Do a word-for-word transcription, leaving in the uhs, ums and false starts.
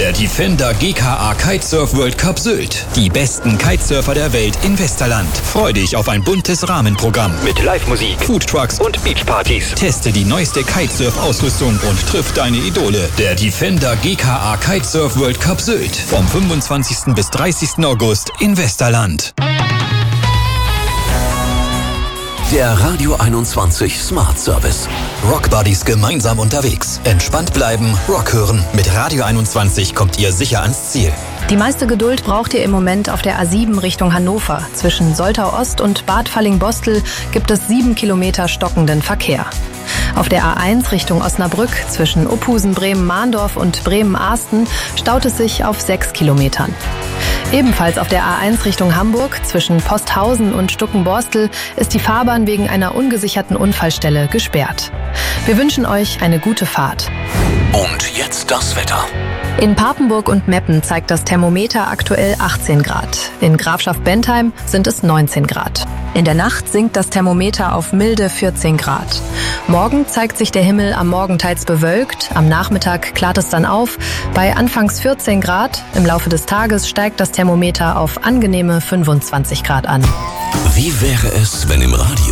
Der Defender G K A Kitesurf World Cup Sylt. Die besten Kitesurfer der Welt in Westerland. Freu dich auf ein buntes Rahmenprogramm mit Live-Musik, Foodtrucks und Beachpartys. Teste die neueste Kitesurf-Ausrüstung und triff deine Idole. Der Defender G K A Kitesurf World Cup Sylt. Vom fünfundzwanzigsten bis dreißigsten August in Westerland. Der Radio einundzwanzig Smart Service. Rock Buddies gemeinsam unterwegs. Entspannt bleiben, Rock hören. Mit Radio einundzwanzig kommt ihr sicher ans Ziel. Die meiste Geduld braucht ihr im Moment auf der A sieben Richtung Hannover. Zwischen Soltau Ost und Bad Falling-Bostel gibt es sieben Kilometer stockenden Verkehr. Auf der A eins Richtung Osnabrück zwischen Uphusen, Bremen-Mahndorf und Bremen-Ahsten staut es sich auf sechs Kilometern. Ebenfalls auf der A eins Richtung Hamburg zwischen Posthausen und Stuckenborstel ist die Fahrbahn wegen einer ungesicherten Unfallstelle gesperrt. Wir wünschen euch eine gute Fahrt. Und jetzt das Wetter. In Papenburg und Meppen zeigt das Thermometer aktuell achtzehn Grad. In Grafschaft Bentheim sind es neunzehn Grad. In der Nacht sinkt das Thermometer auf milde vierzehn Grad. Morgen zeigt sich der Himmel am Morgen teils bewölkt, am Nachmittag klart es dann auf. Bei anfangs vierzehn Grad, im Laufe des Tages steigt das Thermometer auf angenehme fünfundzwanzig Grad an. Wie wäre es, wenn im Radio